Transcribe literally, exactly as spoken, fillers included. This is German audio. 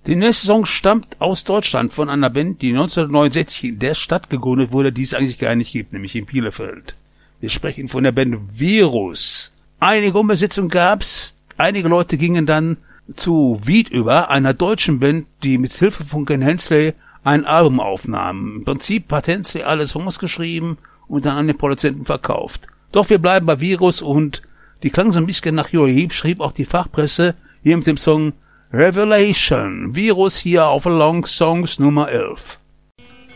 Der nächste Song stammt aus Deutschland von einer Band, die neunzehnhundertneunundsechzig in der Stadt gegründet wurde, die es eigentlich gar nicht gibt, nämlich in Bielefeld. Wir sprechen von der Band Virus. Einige Umbesetzungen gab's, einige Leute gingen dann zu Wied über, einer deutschen Band, die mit Hilfe von Ken Hensley ein Album aufnahm. Im Prinzip hat Hensley alle Songs geschrieben und dann an den Produzenten verkauft. Doch wir bleiben bei Virus und die klang so ein bisschen nach Uriah Heep, schrieb auch die Fachpresse hier mit dem Song Revelation. Virus hier auf Along Songs Nummer elf.